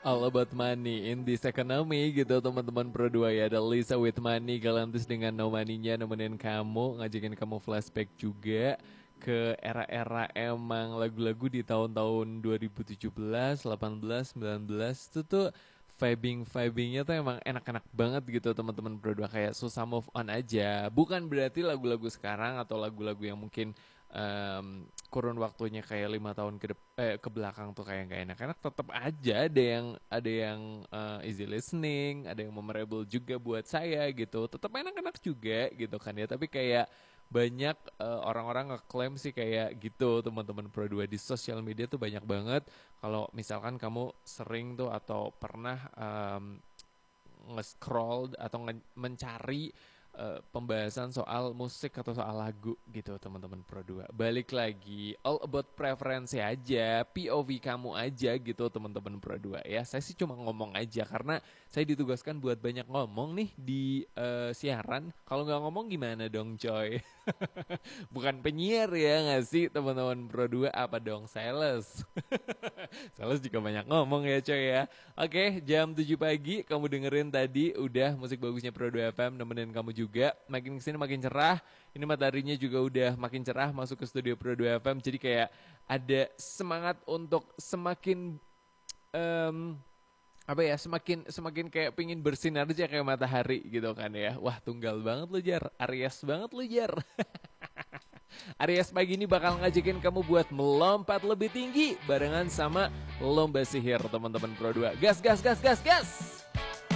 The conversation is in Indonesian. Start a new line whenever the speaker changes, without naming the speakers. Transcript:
All about money in this economy gitu teman-teman Pro 2 ya. Ada Lisa with Money, Galantis dengan No Money-nya nemenin kamu, ngajakin kamu flashback juga ke era-era emang lagu-lagu di tahun-tahun 2017, 18, 19 itu tuh vibingnya tuh emang enak-enak banget gitu teman-teman berdua, kayak susah move on aja. Bukan berarti lagu-lagu sekarang atau lagu-lagu yang mungkin kurun waktunya kayak 5 tahun ke belakang tuh kayak nggak enak-enak, tetap aja ada yang easy listening, ada yang memorable juga buat saya gitu, tetap enak-enak juga gitu kan ya. Tapi kayak banyak orang-orang ngeklaim sih kayak gitu teman-teman Pro 2 di sosial media tuh banyak banget. Kalau misalkan kamu sering tuh atau pernah nge-scroll atau mencari pembahasan soal musik atau soal lagu gitu teman-teman Pro 2. Balik lagi, all about preferensi aja, POV kamu aja gitu teman-teman Pro 2 ya. Saya sih cuma ngomong aja karena saya ditugaskan buat banyak ngomong nih di siaran. Kalau nggak ngomong gimana dong coy? Bukan penyiar ya nggak sih teman-teman Pro 2, apa dong sales? Sales juga banyak ngomong ya coy ya. Oke, jam 7 pagi kamu dengerin tadi udah musik bagusnya Pro 2 FM nemenin kamu juga. Makin kesini makin cerah. Ini mataharinya juga udah makin cerah masuk ke studio Pro 2 FM. Jadi kayak ada semangat untuk semakin apa ya, semakin kayak pingin bersinar aja kayak matahari gitu kan ya. Wah, tunggal banget lu Jar, Aries banget lu Jar. Aries pagi ini bakal ngajakin kamu buat melompat lebih tinggi barengan sama lomba sihir teman-teman Pro 2. Gas gas gas gas gas.